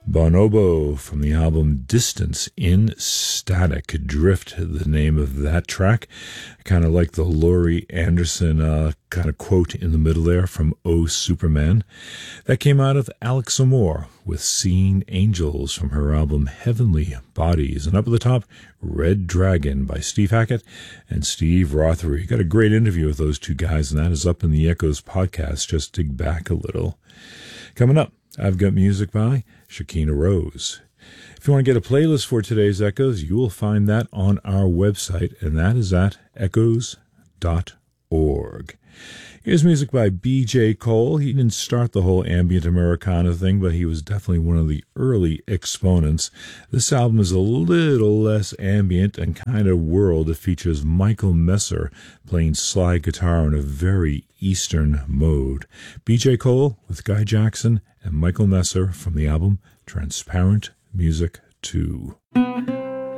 Bonobo from the album Distance in Static Drift, the name of that track. Kind of like the Laurie Anderson kind of quote in the middle there from Oh Superman. That came out of Alex Amore with Seeing Angels from her album Heavenly Bodies. And up at the top, Red Dragon by Steve Hackett and Steve Rothery. Got a great interview with those two guys, and that is up in the Echoes podcast. Just dig back a little. Coming up, I've got music by Shakina Rose. If you want to get a playlist for today's Echoes, you will find that on our website, and that is at echoes.org. Here's music by B.J. Cole. He didn't start the whole ambient Americana thing, but he was definitely one of the early exponents. This album is a little less ambient and kind of world. It features Michael Messer playing slide guitar in a very Eastern mode. B.J. Cole with Guy Jackson and Michael Messer from the album Transparent Music 2.